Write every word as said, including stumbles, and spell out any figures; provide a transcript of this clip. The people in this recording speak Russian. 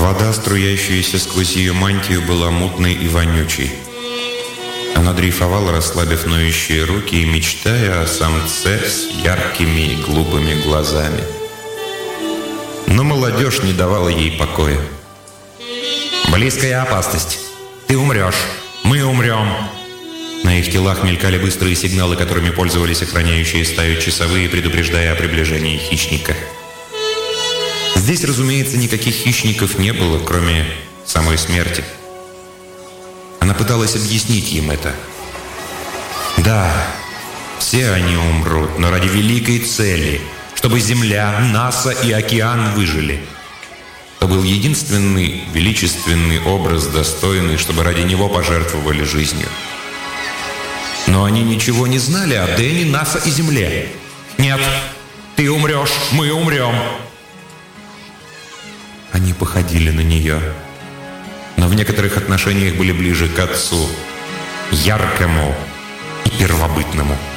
Вода, струящаяся сквозь ее мантию, была мутной и вонючей. Она дрейфовала, расслабив ноющие руки и мечтая о самце с яркими и глупыми глазами. Но молодежь не давала ей покоя. «Близкая опасность. Ты умрешь. Мы умрем». На их телах мелькали быстрые сигналы, которыми пользовались охраняющие стаю часовые, предупреждая о приближении хищника. Здесь, разумеется, никаких хищников не было, кроме самой смерти. Она пыталась объяснить им это. Да, все они умрут, но ради великой цели, чтобы Земля, НАСА и океан выжили. Это был единственный величественный образ, достойный, чтобы ради него пожертвовали жизнью. Но они ничего не знали о Дэне, НАСА и Земле. «Нет, ты умрешь, мы умрем!» Они походили на нее, но в некоторых отношениях были ближе к отцу, яркому и первобытному.